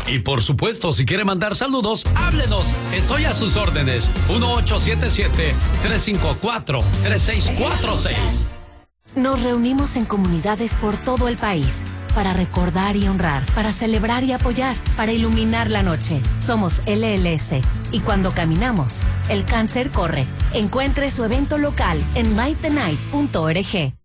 Y por supuesto, si quiere mandar saludos, háblenos. Estoy a sus órdenes. 1877-354-3646. Nos reunimos en comunidades por todo el país para recordar y honrar, para celebrar y apoyar, para iluminar la noche. Somos LLS y cuando caminamos, el cáncer corre. Encuentre su evento local en lightthenight.org.